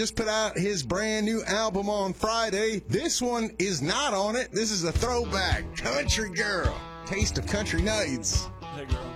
just put out his brand new album on Friday. This one is not on it. This is a throwback. Country Girl. Taste of Country Nights. Hey, girl.